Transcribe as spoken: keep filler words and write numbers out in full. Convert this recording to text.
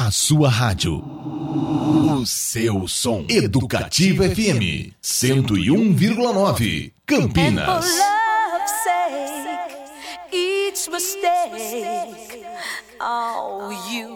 A sua rádio. O seu som. Educativa F M cento e um vírgula nove. Campinas. And for love's sake, each mistake, oh, you